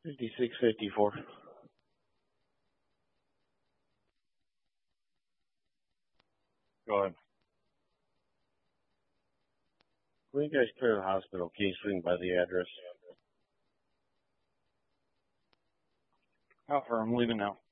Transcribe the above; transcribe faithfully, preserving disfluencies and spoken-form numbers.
fifty-six fifty-four. Go ahead. When you guys clear the hospital, can you swing by the address? How far? I'm leaving now.